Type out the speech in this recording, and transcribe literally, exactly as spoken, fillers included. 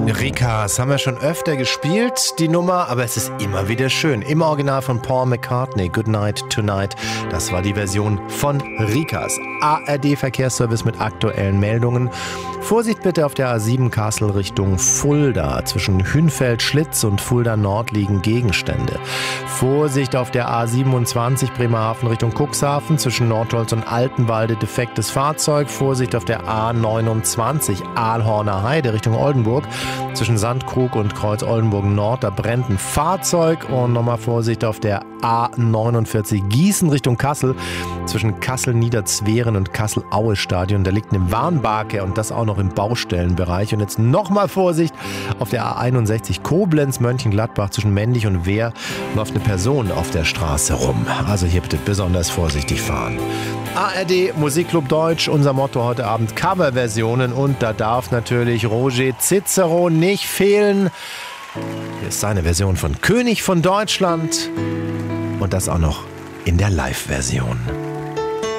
Rikas haben wir schon öfter gespielt, die Nummer, aber es ist immer wieder schön. Im Original von Paul McCartney, Good Night Tonight. Das war die Version von Rikas. A R D-Verkehrsservice mit aktuellen Meldungen. Vorsicht bitte auf der A sieben Kassel Richtung Fulda. Zwischen Hünfeld-Schlitz und Fulda Nord liegen Gegenstände. Vorsicht auf der A siebenundzwanzig Bremerhaven Richtung Cuxhaven. Zwischen Nordholz und Altenwalde defektes Fahrzeug. Vorsicht auf der A neunundzwanzig Aalhorner Heide Richtung Oldenburg. Zwischen Sandkrug und Kreuz Oldenburg Nord, da brennt ein Fahrzeug. Und nochmal Vorsicht auf der A neunundvierzig Gießen Richtung Kassel. Zwischen Kassel-Niederzweren und Kassel-Aue-Stadion, da liegt eine Warnbarke und das auch noch im Baustellenbereich. Und jetzt nochmal Vorsicht auf der A einundsechzig Koblenz-Mönchengladbach. Zwischen Mendig und Wehr läuft eine Person auf der Straße rum. Also hier bitte besonders vorsichtig fahren. A R D Musikclub Deutsch, unser Motto heute Abend Coverversionen und da darf natürlich Roger Cicero nicht fehlen. Hier ist seine Version von König von Deutschland und das auch noch in der Live-Version.